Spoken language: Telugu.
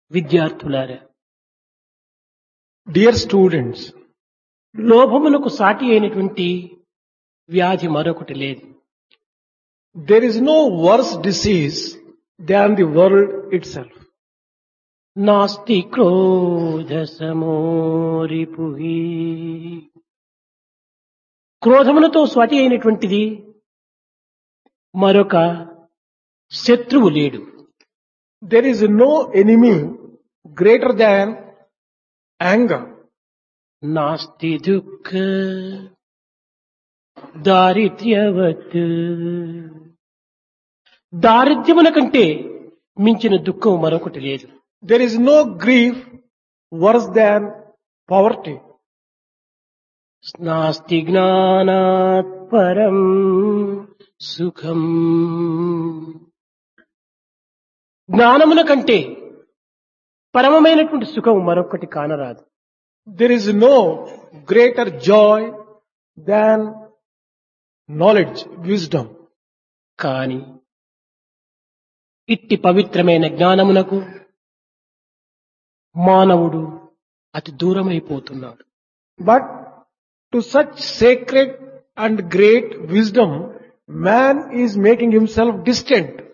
విద్యార్థులారా, Dear students, లోభమునకు సాటి అయినటువంటి వ్యాధి మరొకటి లేదు. there is no worse disease than the world itself. నాస్తి క్రోధ సమోరిపుహి. క్రోధములతో స్వాటి అయినటువంటిది మరొక శత్రువు లేడు. There is no enemy greater than anger. నాస్తి దుఃఖ దారిద్ర్యవత్. దారిద్ర్యముల కంటే మించిన దుఃఖం మరొకటి లేదు. There is no grief worse than poverty. నాస్తి జ్ఞానాత్ పరం సుఖం. జ్ఞానముల కంటే పరమమైనటువంటి సుఖం మరొకటి కానరాదు. There is no greater joy than knowledge, wisdom. కాని ఇట్టి పవిత్రమైన జ్ఞానమునకు మానవుడు అతి దూరమైపోతున్నాడు. But to such sacred and great wisdom, man is making himself distant.